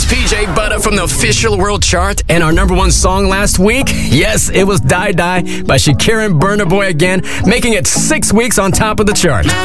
PJ Butter from the official world chart. And our number one song last week, yes, it was Die Die by Shakira and Burna Boy again, making it 6 weeks on top of the chart.